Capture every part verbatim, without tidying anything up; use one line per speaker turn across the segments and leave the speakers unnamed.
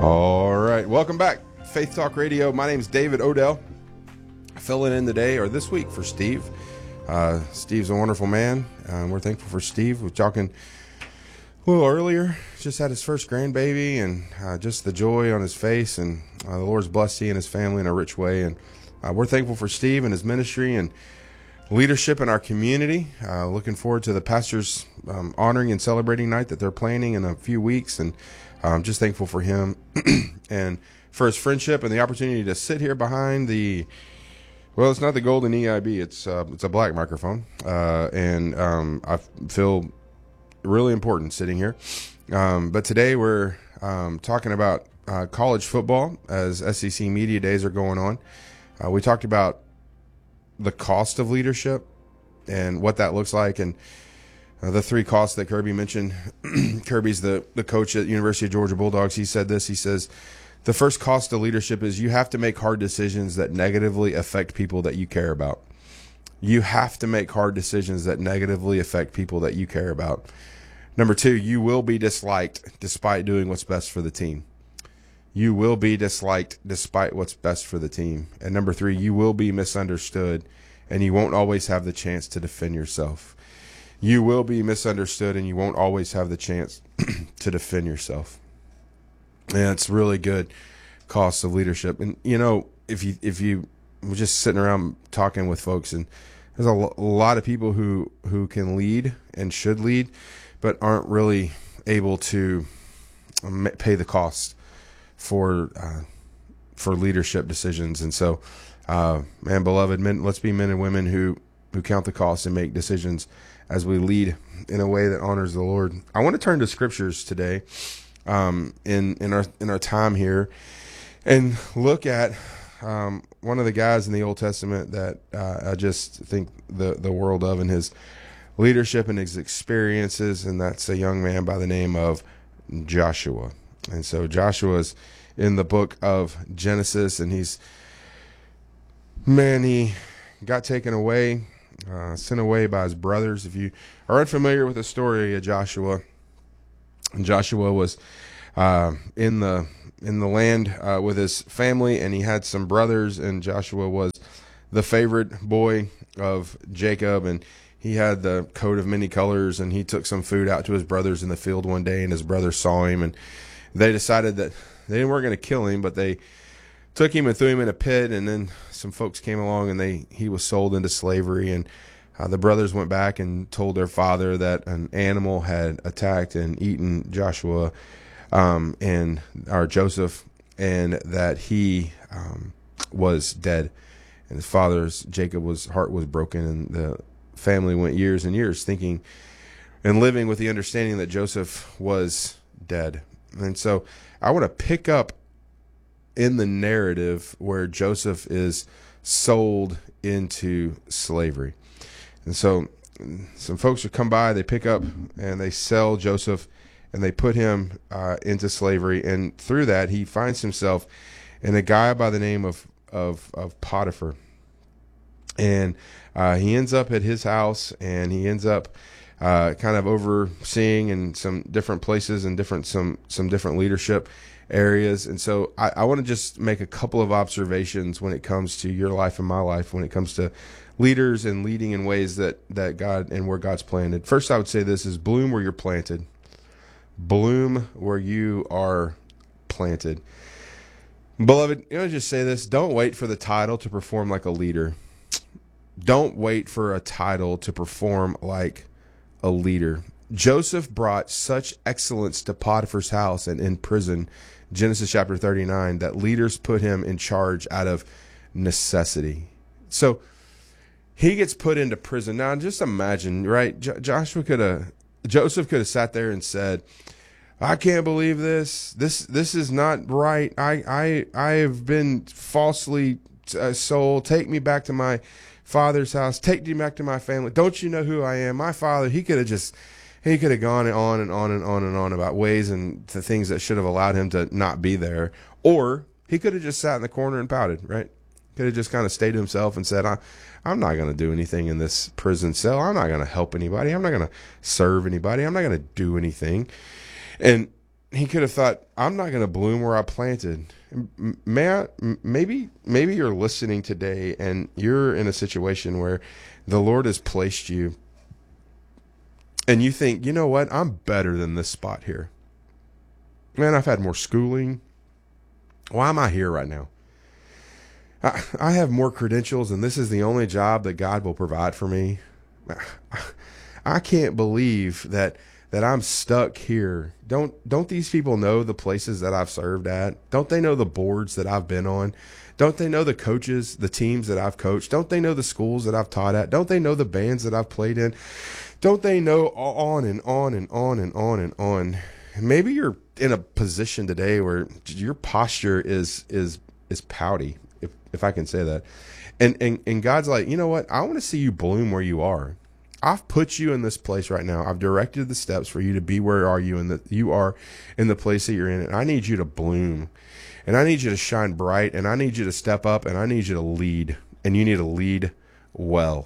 All right, welcome back, Faith Talk Radio. My name is David Odell, filling in today or this week for Steve. Uh, Steve's a wonderful man. Uh, we're thankful for Steve. We were talking a little earlier, just had his first grandbaby, and uh, just the joy on his face, and uh, the Lord's blessed he and his family in a rich way. And uh, we're thankful for Steve and his ministry and leadership in our community. Uh, looking forward to the pastors um, honoring and celebrating night that they're planning in a few weeks, and I'm just thankful for him and for his friendship and the opportunity to sit here behind the, well, it's not the golden E I B, it's uh, it's a black microphone, uh, and um, I feel really important sitting here. Um, but today we're um, talking about uh, college football as S E C Media Days are going on. Uh, we talked about the cost of leadership and what that looks like, and Uh, the three costs that Kirby mentioned. Kirby's the, the coach at University of Georgia Bulldogs. He said this. He says, the first cost of leadership is you have to make hard decisions that negatively affect people that you care about. You have to make hard decisions that negatively affect people that you care about. Number two, you will be disliked despite doing what's best for the team. You will be disliked despite what's best for the team. And number three, you will be misunderstood, and you won't always have the chance to defend yourself. You will be misunderstood, and you won't always have the chance to defend yourself. And it's really good costs of leadership. And, you know, if you if you were just sitting around talking with folks, and there's a, lo- a lot of people who, who can lead and should lead, but aren't really able to pay the cost for uh, for leadership decisions. And so, uh, man, beloved, men, let's be men and women who, who count the cost and make decisions as we lead in a way that honors the Lord. I want to turn to scriptures today, um, in in our in our time here, and look at um, one of the guys in the Old Testament that uh, I just think the the world of in his leadership and his experiences, and that's a young man by the name of Joshua. And so Joshua's in the book of Genesis, and he's man, he got taken away. Uh, sent away by his brothers. If you are unfamiliar with the story of Joshua, Joshua was uh, in the in the land uh, with his family, and he had some brothers, and Joshua was the favorite boy of Jacob, and he had the coat of many colors, and he took some food out to his brothers in the field one day, and his brothers saw him, and they decided that they weren't going to kill him, but they took him and threw him in a pit, and then some folks came along, and they he was sold into slavery. And uh, the brothers went back and told their father that an animal had attacked and eaten Joshua um, and or Joseph, and that he um, was dead. And his father's Jacob was heart was broken, and the family went years and years thinking and living with the understanding that Joseph was dead. And so I want to pick up in the narrative where Joseph is sold into slavery. And so some folks would come by, they pick up and they sell Joseph, and they put him uh, into slavery. And through that, he finds himself in a guy by the name of, of, of Potiphar. And uh, he ends up at his house, and he ends up uh, kind of overseeing in some different places and different some some different leadership areas. And so I, I want to just make a couple of observations when it comes to your life and my life, when it comes to leaders and leading in ways that, that God and where God's planted. First, I would say this is bloom where you're planted. Bloom where you are planted. Beloved, you know, just say this. Don't wait for the title to perform like a leader. Don't wait for a title to perform like a leader. Joseph brought such excellence to Potiphar's house and in prison, Genesis chapter thirty-nine, that leaders put him in charge out of necessity. So he gets put into prison. Now, just imagine, right? Jo- Joshua could have, Joseph could have sat there and said, I can't believe this. This this is not right. I I I have been falsely uh, sold. Take me back to my father's house. Take me back to my family. Don't you know who I am? My father, he could have just, he could have gone on and on and on and on about ways and the things that should have allowed him to not be there. Or he could have just sat in the corner and pouted, right? Could have just kind of stayed to himself and said, I, I'm not going to do anything in this prison cell. I'm not going to help anybody. I'm not going to serve anybody. I'm not going to do anything. And he could have thought, I'm not going to bloom where I planted. May I, maybe, maybe you're listening today and you're in a situation where the Lord has placed you and you think, you know what? I'm better than this spot here. Man, I've had more schooling. Why am I here right now? I, I have more credentials and this is the only job that God will provide for me. I can't believe that that I'm stuck here. Don't don't these people know the places that I've served at? Don't they know the boards that I've been on? Don't they know the coaches, the teams that I've coached? Don't they know the schools that I've taught at? Don't they know the bands that I've played in? Don't they know on and on and on and on and on? Maybe you're in a position today where your posture is is is pouty, if if I can say that. And and and God's like, you know what? I want to see you bloom where you are. I've put you in this place right now. I've directed the steps for you to be where are you in the you are in the place that you're in. And I need you to bloom. And I need you to shine bright. And I need you to step up. And I need you to lead. And you need to lead well.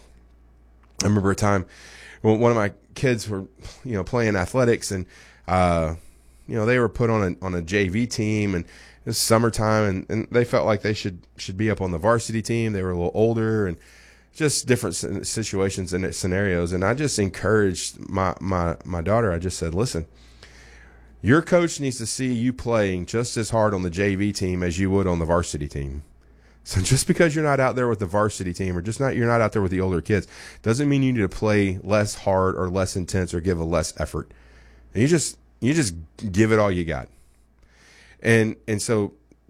I remember a time when one of my kids were, you know, playing athletics, and uh, you know, they were put on a on a J V team, and it was summertime, and, and they felt like they should should be up on the varsity team. They were a little older, and just different situations and scenarios. And I just encouraged my, my, my daughter. I just said, listen, your coach needs to see you playing just as hard on the J V team as you would on the varsity team. So just because you're not out there with the varsity team, or just not, you're not out there with the older kids, doesn't mean you need to play less hard or less intense or give a less effort. And you just, you just give it all you got. And, and so,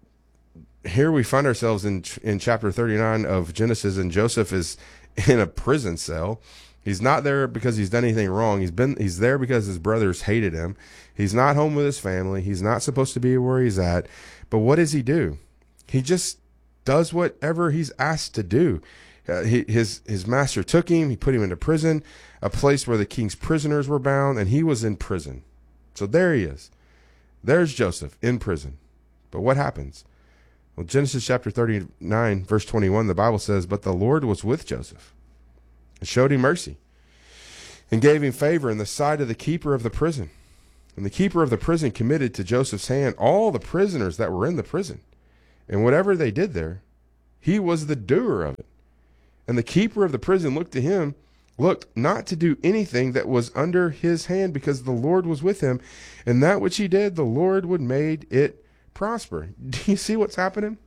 here we find ourselves in in chapter thirty-nine of Genesis, and Joseph is in a prison cell. He's not there because he's done anything wrong. He's been he's there because his brothers hated him. He's not home with his family. He's not supposed to be where he's at. But what does he do? He just does whatever he's asked to do. Uh, he, his his master took him. He put him into prison, a place where the king's prisoners were bound, and he was in prison. So there he is. There's Joseph in prison. But what happens? Well, Genesis chapter thirty-nine, verse twenty-one, the Bible says, but the Lord was with Joseph and showed him mercy and gave him favor in the sight of the keeper of the prison. And the keeper of the prison committed to Joseph's hand all the prisoners that were in the prison. And whatever they did there, he was the doer of it. And the keeper of the prison looked to him, looked not to do anything that was under his hand, because the Lord was with him. And that which he did, the Lord would made it prosper. Do you see what's happening?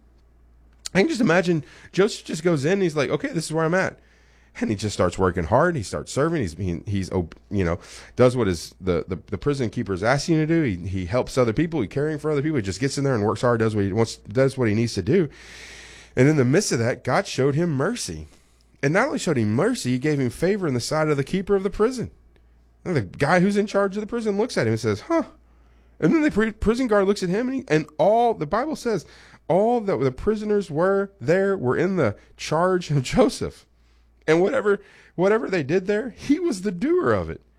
I can just imagine Joseph just goes in and he's like, okay, this is where I'm at. And he just starts working hard. He starts serving. He's, he, he's, you know, does what is the, the, the prison keeper is asking him to do. He, he helps other people. He's caring for other people. He just gets in there and works hard, does what he wants, does what he needs to do. And in the midst of that, God showed him mercy. And not only showed him mercy, he gave him favor in the sight of the keeper of the prison. And the guy who's in charge of the prison looks at him and says, huh. And then the prison guard looks at him, and, he, and all the Bible says, all that the prisoners were there were in the charge of Joseph. And whatever whatever they did there, he was the doer of it.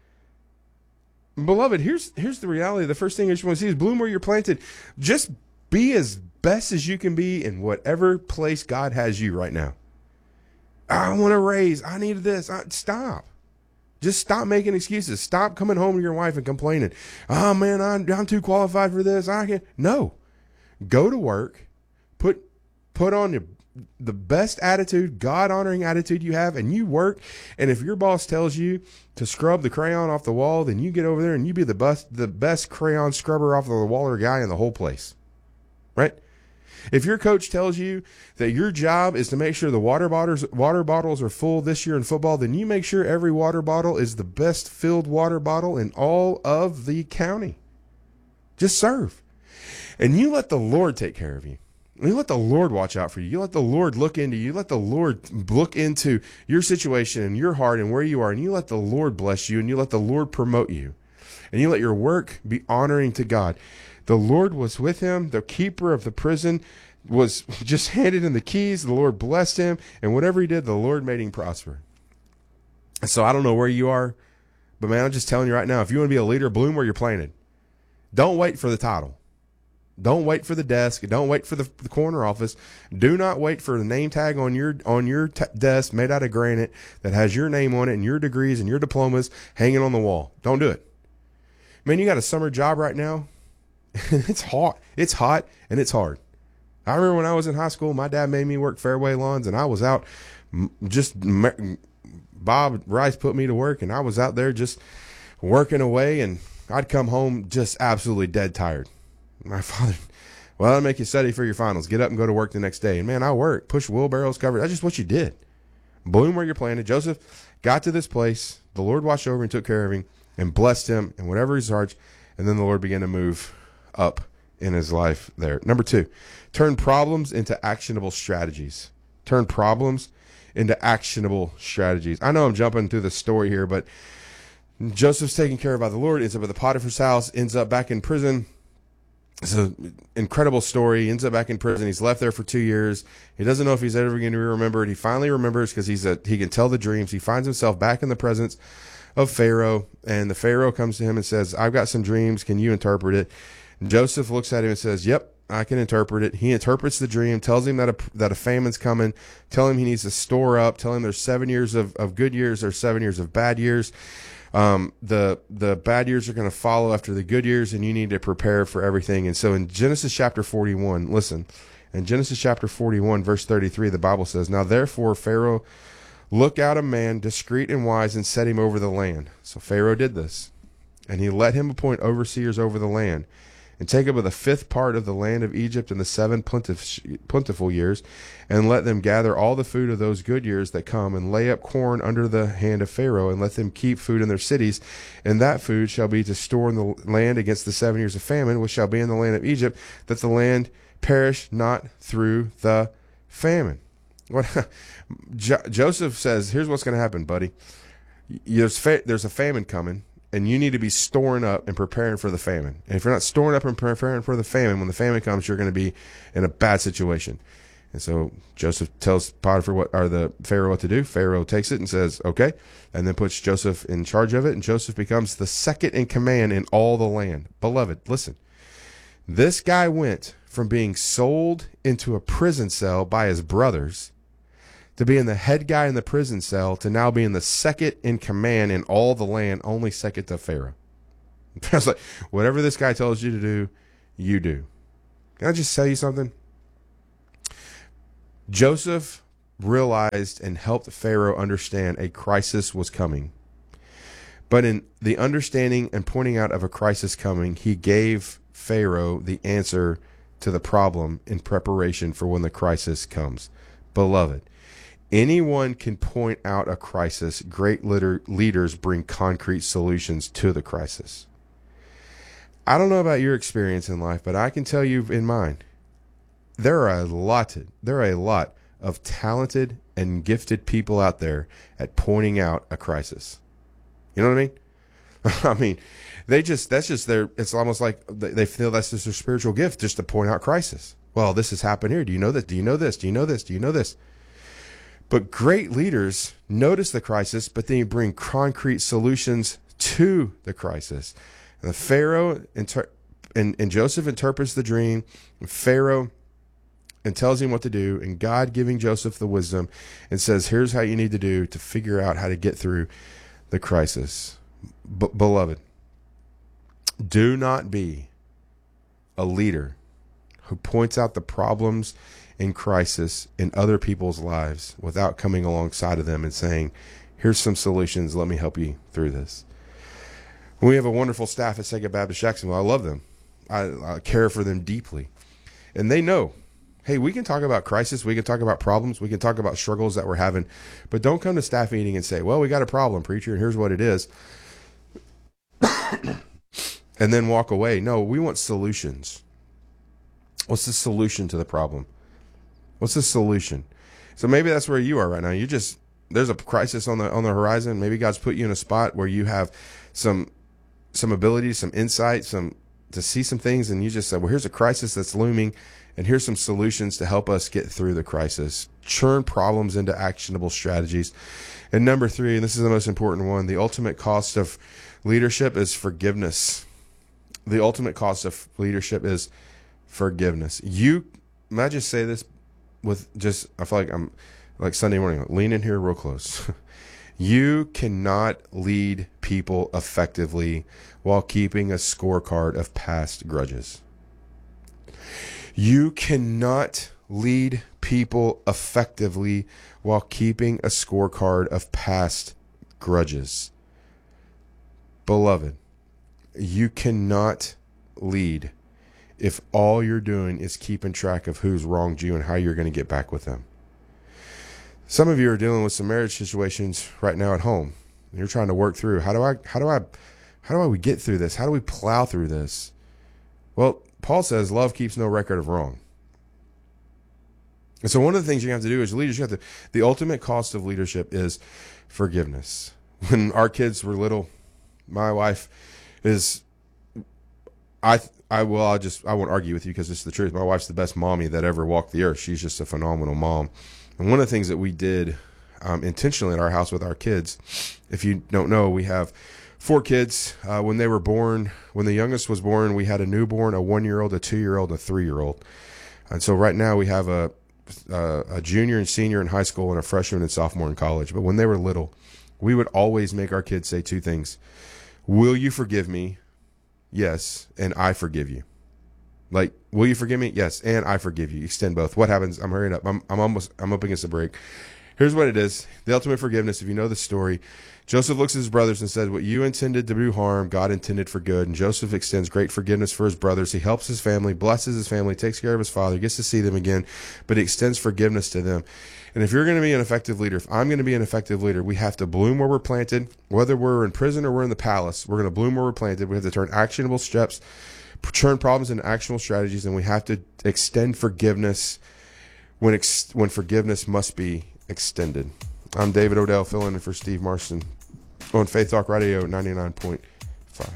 Beloved, here's here's the reality. The first thing I just want to see is bloom where you're planted. Just be as best as you can be in whatever place God has you right now. I want to raise. I need this. I, stop. Just stop making excuses. Stop coming home to your wife and complaining. Oh man, I'm, I'm too qualified for this. I can't. No, go to work, put, put on your, the best attitude, God honoring attitude you have, and you work. And if your boss tells you to scrub the crayon off the wall, then you get over there and you be the best, the best crayon scrubber off the wall or guy in the whole place. Right? If your coach tells you that your job is to make sure the water bottles water bottles are full this year in football, then you make sure every water bottle is the best filled water bottle in all of the county. Just serve. And you let the Lord take care of you. You let the Lord watch out for you. You let the Lord look into you. You let the Lord look into your situation and your heart and where you are. And you let the Lord bless you, and you let the Lord promote you. And you let your work be honoring to God. The Lord was with him. The keeper of the prison was just handed him the keys. The Lord blessed him. And whatever he did, the Lord made him prosper. So I don't know where you are, but man, I'm just telling you right now, if you want to be a leader, bloom where you're planted. Don't wait for the title. Don't wait for the desk. Don't wait for the, the corner office. Do not wait for the name tag on your on your t- desk made out of granite that has your name on it and your degrees and your diplomas hanging on the wall. Don't do it. Man, you got a summer job right now. It's hot. It's hot and it's hard. I remember when I was in high school, my dad made me work fairway lawns, and I was out just, Bob Rice put me to work, and I was out there just working away, and I'd come home just absolutely dead tired. My father, well, I'll make you study for your finals. Get up and go to work the next day. And man, I worked, push wheelbarrows, covered. That's just what you did. Bloom where you're planted. Joseph got to this place. The Lord watched over and took care of him and blessed him and whatever his heart. And then the Lord began to move up in his life there. Number two, turn problems into actionable strategies. Turn problems into actionable strategies. I know I'm jumping through the story here, but Joseph's taken care of by the Lord, ends up at the Potiphar's house, ends up back in prison. It's an incredible story. He ends up back in prison. He's left there for two years. He doesn't know if he's ever going to be remembered. He finally remembers because he's a, he can tell the dreams. He finds himself back in the presence of Pharaoh, and the Pharaoh comes to him and says, I've got some dreams. Can you interpret it? And Joseph looks at him and says, yep, I can interpret it. He interprets the dream, tells him that a, that a famine's coming, tell him he needs to store up, tell him there's seven years of, of good years, there's seven years of bad years. Um, the, the bad years are going to follow after the good years, and you need to prepare for everything. And so in Genesis chapter forty-one, listen, in Genesis chapter forty-one, verse thirty-three, the Bible says, now therefore Pharaoh look out a man discreet and wise and set him over the land. So Pharaoh did this, and he let him appoint overseers over the land, and take up of the fifth part of the land of Egypt in the seven plentif- plentiful years, and let them gather all the food of those good years that come, and lay up corn under the hand of Pharaoh, and let them keep food in their cities. And that food shall be to store in the land against the seven years of famine, which shall be in the land of Egypt, that the land perish not through the famine. What jo- Joseph says, here's what's going to happen, buddy. There's, fa- there's a famine coming, and you need to be storing up and preparing for the famine. And if you're not storing up and preparing for the famine, when the famine comes, you're going to be in a bad situation. And so Joseph tells Potiphar what, or the Pharaoh what to do. Pharaoh takes it and says, okay, and then puts Joseph in charge of it. And Joseph becomes the second in command in all the land. Beloved, listen, this guy went from being sold into a prison cell by his brothers to being the head guy in the prison cell to now being the second in command in all the land, only second to Pharaoh. I was like, whatever this guy tells you to do, you do. Can I just tell you something? Joseph realized and helped Pharaoh understand a crisis was coming. But in the understanding and pointing out of a crisis coming, he gave Pharaoh the answer to the problem in preparation for when the crisis comes. Beloved, anyone can point out a crisis. Great leader, leaders bring concrete solutions to the crisis. I don't know about your experience in life, but I can tell you in mine, there are a lot, there are a lot of talented and gifted people out there at pointing out a crisis. You know what I mean? I mean, they just, that's just their, it's almost like they feel that's just their spiritual gift, just to point out crisis. Well, this has happened here. Do you know this? Do you know this? Do you know this? Do you know this? But great leaders notice the crisis, but then you bring concrete solutions to the crisis. And the Pharaoh inter- and, and Joseph interprets the dream. And Pharaoh and tells him what to do. And God giving Joseph the wisdom and says, here's how you need to do to figure out how to get through the crisis. B- beloved, do not be a leader who points out the problems in crisis in other people's lives without coming alongside of them and saying, here's some solutions. Let me help you through this. We have a wonderful staff at Sega Baptist Jacksonville. I love them. I, I care for them deeply. And they know, hey, we can talk about crisis. We can talk about problems. We can talk about struggles that we're having. But don't come to staff meeting and say, well, we got a problem, preacher, and here's what it is. And then walk away. No, we want solutions. What's the solution to the problem? What's the solution? So maybe that's where you are right now. You just, there's a crisis on the on the horizon. Maybe God's put you in a spot where you have some some ability, some insight, some to see some things, and you just said, well, here's a crisis that's looming, and here's some solutions to help us get through the crisis. Churn problems into actionable strategies. And number three, and this is the most important one, the ultimate cost of leadership is forgiveness. The ultimate cost of leadership is forgiveness. You, may I just say this with just, I feel like I'm like Sunday morning, lean in here real close. You cannot lead people effectively while keeping a scorecard of past grudges. You cannot lead people effectively while keeping a scorecard of past grudges. Beloved, you cannot lead if all you're doing is keeping track of who's wronged you and how you're going to get back with them. Some of you are dealing with some marriage situations right now at home. You're trying to work through, how do I, how do I, how do I we get through this? How do we plow through this? Well, Paul says love keeps no record of wrong. And so one of the things you have to do as leaders, you have to, the ultimate cost of leadership is forgiveness. When our kids were little, my wife is, I, I will, I'll just, I won't argue with you because this is the truth. My wife's the best mommy that ever walked the earth. She's just a phenomenal mom. And one of the things that we did um, intentionally at our house with our kids, if you don't know, we have four kids. Uh, when they were born, when the youngest was born, we had a newborn, a one-year-old, a two-year-old, and a three-year-old. And so right now we have a, a, a junior and senior in high school and a freshman and sophomore in college. But when they were little, we would always make our kids say two things. Will you forgive me? Yes. And I forgive you. Like, will you forgive me? Yes. And I forgive you. Extend both. What happens? I'm hurrying up. I'm, I'm almost, I'm up against a break. Here's what it is. The ultimate forgiveness. If you know the story, Joseph looks at his brothers and says, what you intended to do harm, God intended for good. And Joseph extends great forgiveness for his brothers. He helps his family, blesses his family, takes care of his father, gets to see them again, but he extends forgiveness to them. And if you're going to be an effective leader, if I'm going to be an effective leader, we have to bloom where we're planted. Whether we're in prison or we're in the palace, we're going to bloom where we're planted. We have to turn actionable steps, turn problems into actionable strategies, and we have to extend forgiveness when ex- when forgiveness must be extended. I'm David Odell, filling in for Steve Marston on Faith Talk Radio ninety-nine point five.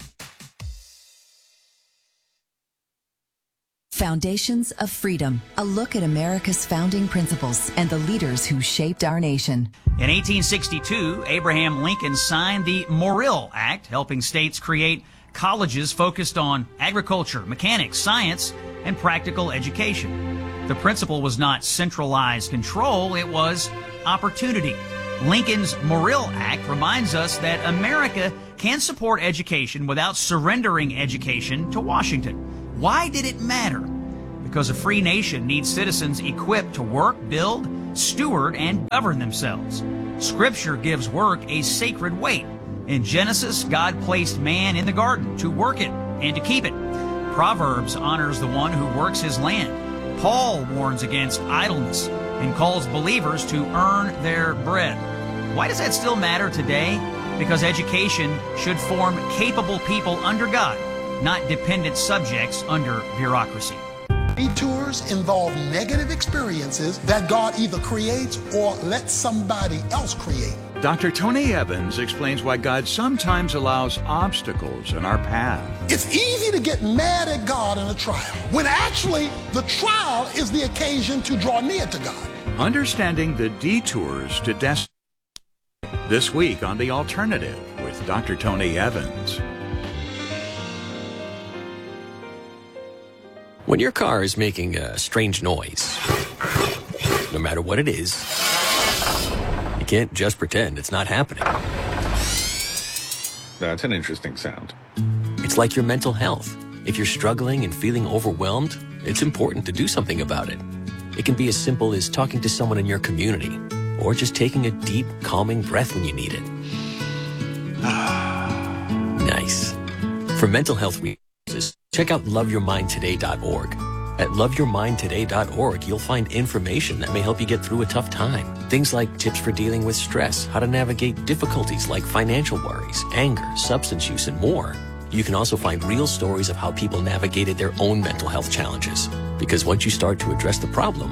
Foundations of Freedom, a look at America's founding principles and the leaders who shaped our nation.
In eighteen sixty-two, Abraham Lincoln signed the Morrill Act, helping states create colleges focused on agriculture, mechanics, science, and practical education. The principle was not centralized control, it was opportunity. Lincoln's Morrill Act reminds us that America can support education without surrendering education to Washington. Why did it matter? Because a free nation needs citizens equipped to work, build, steward, and govern themselves. Scripture gives work a sacred weight. In Genesis, God placed man in the garden to work it and to keep it. Proverbs honors the one who works his land. Paul warns against idleness and calls believers to earn their bread. Why does that still matter today? Because education should form capable people under God, not dependent subjects under bureaucracy.
Detours involve negative experiences that God either creates or lets somebody else create.
Doctor Tony Evans explains why God sometimes allows obstacles in our path.
It's easy to get mad at God in a trial, when actually the trial is the occasion to draw near to God.
Understanding the detours to destiny. This week on The Alternative with Doctor Tony Evans.
When your car is making a strange noise, no matter what it is, you can't just pretend it's not happening.
That's an interesting sound.
It's like your mental health. If you're struggling and feeling overwhelmed, it's important to do something about it. It can be as simple as talking to someone in your community, or just taking a deep, calming breath when you need it. Nice. For mental health reasons, check out love your mind today dot org. At love your mind today dot org, you'll find information that may help you get through a tough time. Things like tips for dealing with stress, how to navigate difficulties like financial worries, anger, substance use, and more. You can also find real stories of how people navigated their own mental health challenges. Because once you start to address the problem,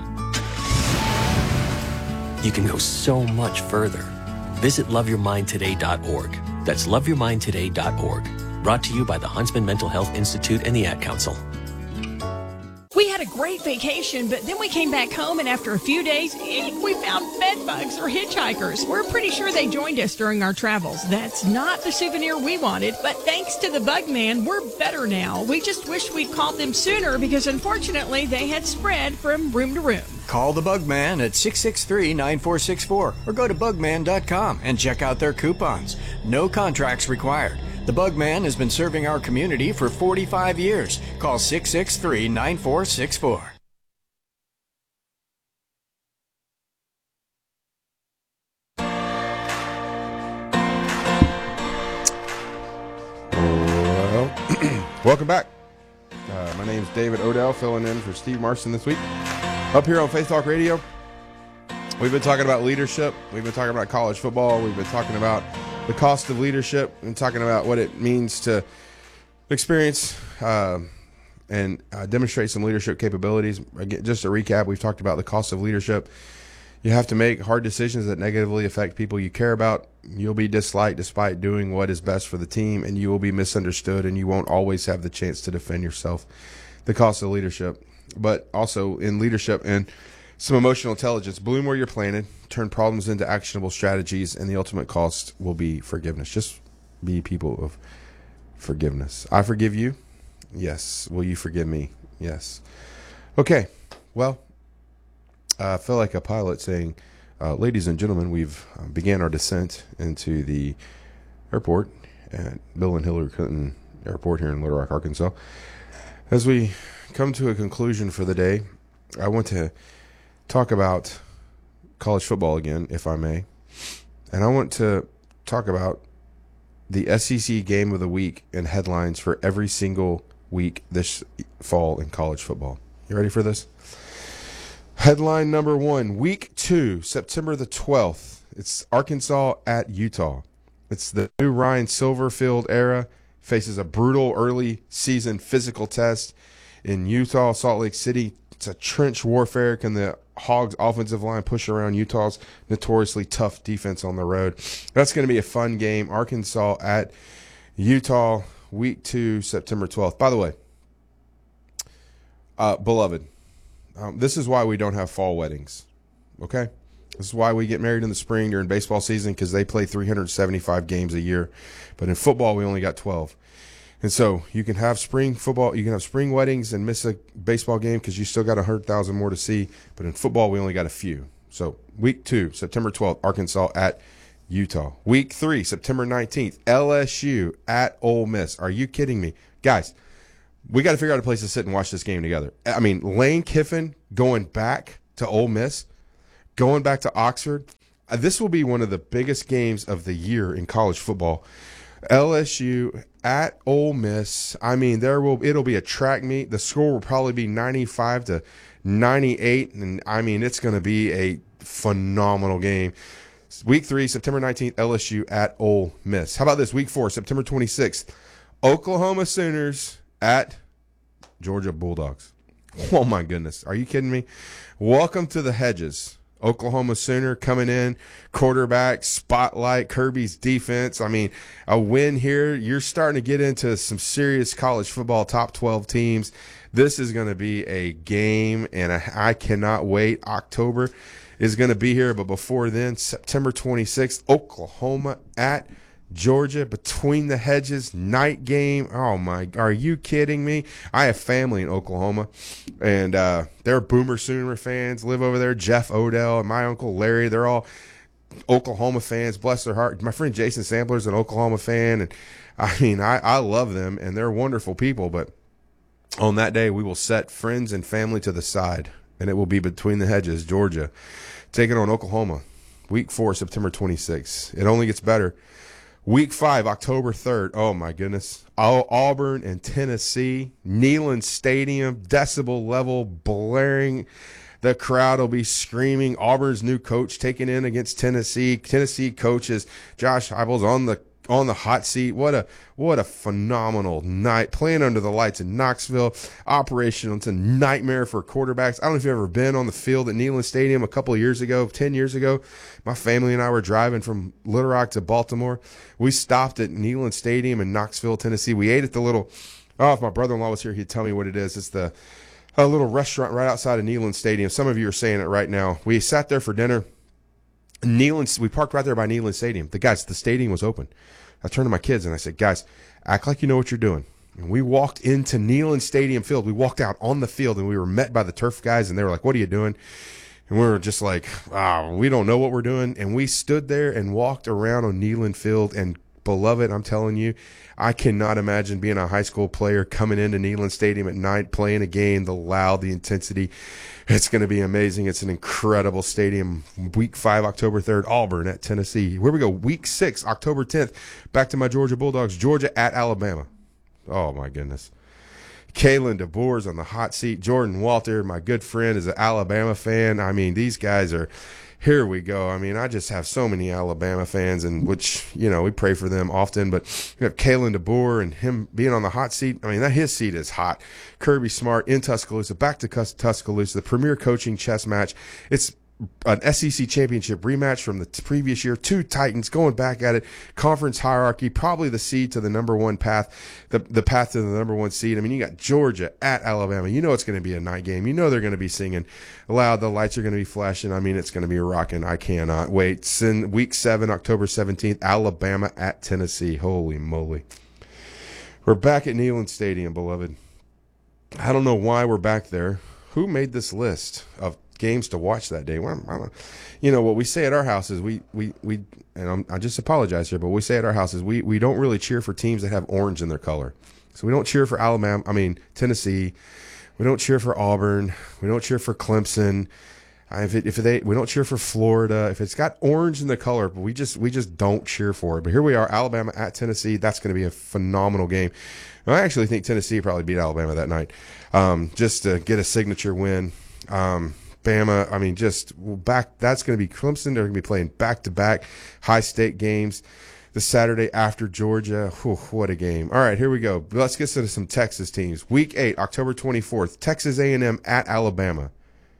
you can go so much further. Visit love your mind today dot org. That's love your mind today dot org. Brought to you by the Huntsman Mental Health Institute and the Ad Council.
We
had a great vacation, but then we came back home, and after a few days, eh, we found bed bugs or hitchhikers. We're pretty sure they joined us during our travels. That's not the souvenir we wanted, but thanks to the Bug Man, we're better now. We just wish we'd called them sooner because unfortunately they had spread from room to room.
Call the Bugman at six six three, nine four six four or go to bugman dot com and check out their coupons. No contracts required. The Bugman has been serving our community for forty-five years. Call six six three, nine four six four.
Well, welcome back. Uh, my name is David Odell, filling in for Steve Marston this week. Up here on Faith Talk Radio, we've been talking about leadership. We've been talking about college football. We've been talking about the cost of leadership and talking about what it means to experience uh, and uh, demonstrate some leadership capabilities. Again, just a recap, we've talked about the cost of leadership. You have to make hard decisions that negatively affect people you care about. You'll be disliked despite doing what is best for the team, and you will be misunderstood, and you won't always have the chance to defend yourself. The cost of leadership. But also in leadership and some emotional intelligence, bloom where you're planted, turn problems into actionable strategies, and the ultimate cost will be forgiveness. Just be people of forgiveness. I forgive you. Yes. Will you forgive me? Yes. Okay. Well, I feel like a pilot saying, uh, ladies and gentlemen, we've uh, began our descent into the airport at Bill and Hillary Clinton Airport here in Little Rock, Arkansas. As we come to a conclusion for the day, I want to talk about college football again, if I may. And I want to talk about the S E C game of the week and headlines for every single week this fall in college football. You ready for this? Headline number one, week two, September the twelfth. It's Arkansas at Utah. It's the new Ryan Silverfield era. Faces a brutal early season physical test in Utah, Salt Lake City. It's a trench warfare. Can the Hogs offensive line push around Utah's notoriously tough defense on the road? That's going to be a fun game. Arkansas at Utah, week two, September twelfth. By the way, uh, beloved, um, this is why we don't have fall weddings, okay? This is why we get married in the spring during baseball season, because they play three hundred seventy-five games a year. But in football, we only got twelve. And so you can have spring football, you can have spring weddings and miss a baseball game because you still got one hundred thousand more to see. But in football, we only got a few. So week two, September twelfth, Arkansas at Utah. Week three, September nineteenth, L S U at Ole Miss. Are you kidding me? Guys, we got to figure out a place to sit and watch this game together. I mean, Lane Kiffin going back to Ole Miss, going back to Oxford. Uh, this will be one of the biggest games of the year in college football. L S U at Ole Miss. I mean, there will it'll be a track meet. The score will probably be ninety-five to ninety-eight, and I mean, it's going to be a phenomenal game. Week three, September nineteenth, L S U at Ole Miss. How about this? Week four, September twenty-sixth, Oklahoma Sooners at Georgia Bulldogs. Oh my goodness, are you kidding me? Welcome to the Hedges. Oklahoma Sooner coming in, quarterback, spotlight, Kirby's defense. I mean, a win here. You're starting to get into some serious college football top twelve teams. This is going to be a game, and I cannot wait. October is going to be here, but before then, September twenty-sixth, Oklahoma at Georgia, between the hedges, night game. Oh my, are you kidding me? I have family in Oklahoma, and uh, they're Boomer Sooner fans, live over there. Jeff Odell and my uncle Larry, they're all Oklahoma fans, bless their heart. My friend Jason Sampler's an Oklahoma fan, and I mean, I, I love them, and they're wonderful people, but on that day, we will set friends and family to the side, and it will be between the hedges, Georgia, taking on Oklahoma. Week four, September twenty-sixth. It only gets better. Week five, October third. Oh, my goodness. Auburn and Tennessee. Neyland Stadium, decibel level, blaring. The crowd will be screaming. Auburn's new coach taking in against Tennessee. Tennessee coaches Josh Heupel's on the on the hot seat. What a what a phenomenal night. Playing under the lights in Knoxville. Operational. It's a nightmare for quarterbacks. I don't know if you've ever been on the field at Neyland Stadium a couple of years ago, ten years ago. My family and I were driving from Little Rock to Baltimore. We stopped at Neyland Stadium in Knoxville, Tennessee. We ate at the little, oh, if my brother-in-law was here, he'd tell me what it is. It's the a little restaurant right outside of Neyland Stadium. Some of you are saying it right now. We sat there for dinner. Neyland, we parked right there by Neyland Stadium. The guys, the stadium was open. I turned to my kids and I said, guys, act like you know what you're doing. And we walked into Neyland Stadium field. We walked out on the field and we were met by the turf guys and they were like, what are you doing? And we were just like, oh, we don't know what we're doing. And we stood there and walked around on Neyland Field. And beloved, I'm telling you, I cannot imagine being a high school player coming into Neyland Stadium at night, playing a game, the loud, the intensity. It's going to be amazing. It's an incredible stadium. Week five, October third, Auburn at Tennessee. Here we go. Week six, October tenth, back to my Georgia Bulldogs. Georgia at Alabama. Oh, my goodness. Kalen DeBoer's on the hot seat. Jordan Walter, my good friend, is an Alabama fan. I mean, these guys are, here we go. I mean, I just have so many Alabama fans, and which, you know, we pray for them often. But you have Kalen DeBoer and him being on the hot seat. I mean, that his seat is hot. Kirby Smart in Tuscaloosa, back to Tuscaloosa, the premier coaching chess match. It's an S E C championship rematch from the previous year. Two Titans going back at it. Conference hierarchy, probably the seed to the number one path, the the path to the number one seed. I mean, you got Georgia at Alabama. You know it's going to be a night game. You know they're going to be singing loud. The lights are going to be flashing. I mean, it's going to be rocking. I cannot wait. It's in week seven, October seventeenth, Alabama at Tennessee. Holy moly. We're back at Neyland Stadium, beloved. I don't know why we're back there. Who made this list of games to watch that day? Well, I don't, you know, what we say at our house is we, we, we and I'm, I just apologize here, but we say at our house is we, we don't really cheer for teams that have orange in their color. So we don't cheer for Alabama, I mean, Tennessee. We don't cheer for Auburn. We don't cheer for Clemson. Uh, if it, if they, we don't cheer for Florida. If it's got orange in the color, but we just, we just don't cheer for it. But here we are, Alabama at Tennessee. That's going to be a phenomenal game. I actually think Tennessee probably beat Alabama that night, um, just to get a signature win. Um, Bama, I mean, just back. That's going to be Clemson. They're going to be playing back-to-back high-state games the Saturday after Georgia. Whew, what a game. All right, here we go. Let's get into some Texas teams. Week eight, October twenty-fourth, Texas A and M at Alabama.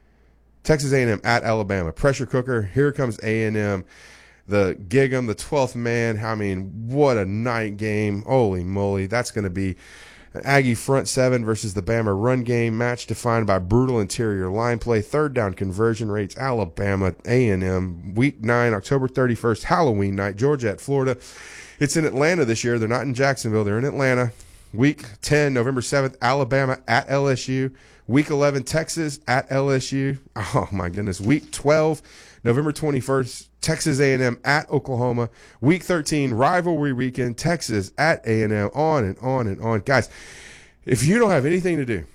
Texas A and M at Alabama. Pressure cooker. Here comes A and M. The Gig'em, the twelfth man. I mean, what a night game. Holy moly. That's going to be an Aggie front seven versus the Bama run game. Match defined by brutal interior line play. Third down conversion rates. Alabama, A and M. Week nine, October thirty-first, Halloween night. Georgia at Florida. It's in Atlanta this year. They're not in Jacksonville. They're in Atlanta. Week ten, November seventh, Alabama at L S U. Week eleven, Texas at L S U. Oh, my goodness. Week twelve, November twenty-first, Texas A and M at Oklahoma. Week thirteen, rivalry weekend, Texas at A and M. On and on and on. Guys, if you don't have anything to do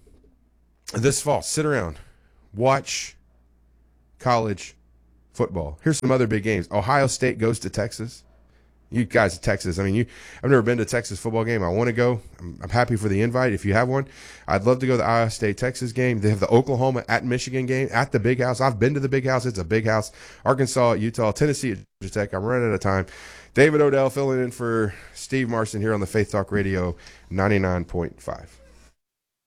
this fall, sit around, watch college football. Here's some other big games. Ohio State goes to Texas. You guys at Texas, I mean, you. I've never been to a Texas football game. I want to go. I'm, I'm happy for the invite. If you have one, I'd love to go to the Ohio State-Texas game. They have the Oklahoma at Michigan game at the Big House. I've been to the Big House. It's a big house. Arkansas at Utah, Tennessee at Georgia Tech. I'm running out of time. David Odell filling in for Steve Marston here on the Faith Talk Radio ninety-nine point five.